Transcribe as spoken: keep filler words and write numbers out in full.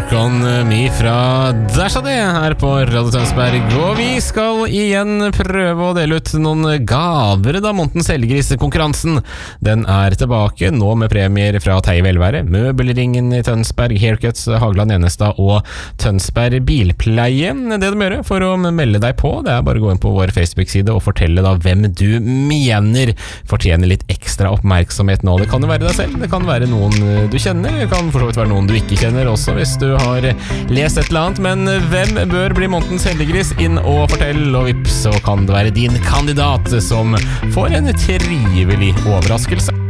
Work On Me fra Der sa det her på Radio Tønsberg. Og vi skal igjen prøve å dele ut noen gaver da månedens helgris-konkurransen. Den er tilbake nå med premier fra Teie Velvære, Møbelringen i Tønsberg, Haircuts, Hagland Enestad og Tønsberg Bilpleie. Det du må gjøre for å melde deg på, det er bare å gå inn på vår Facebook-side og fortelle da hvem du mener fortjener litt ekstra oppmerksomhet nå. Det kan jo være deg selv, det kan være noen du kjenner, det kan for så vidt være noen du ikke kjenner også hvis du har lest et eller annet, men hvem bør bli månedens heldiggris? Inn og fortell, og vips, så kan det være din kandidat som får en trivelig overraskelse.